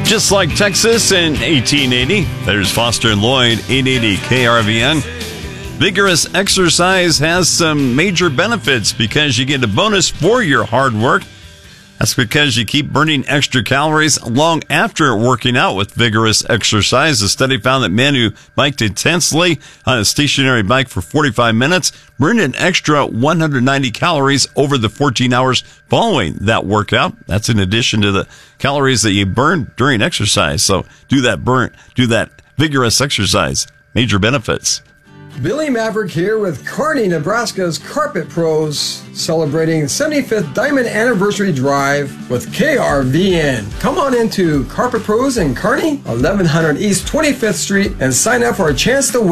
Just like Texas in 1880, there's Foster and Lloyd, 880 KRVN. Vigorous exercise has some major benefits because you get a bonus for your hard work. That's because you keep burning extra calories long after working out with vigorous exercise. A study found that men who biked intensely on a stationary bike for 45 minutes burned an extra 190 calories over the 14 hours following that workout. That's in addition to the calories that you burn during exercise. So do that vigorous exercise. Major benefits. Billy Maverick here with Kearney, Nebraska's Carpet Pros, celebrating 75th Diamond Anniversary Drive with KRVN. Come on into Carpet Pros in Kearney, 1100 East 25th Street, and sign up for a chance to win